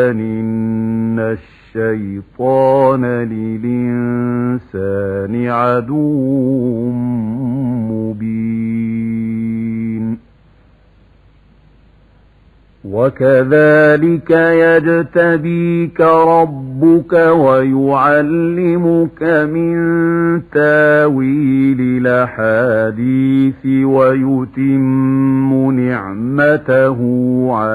إن الشيطان للإنسان عدو مبين وكذلك يجتبيك ربك ويعلمك من تاويل الأحاديث ويتم نعمته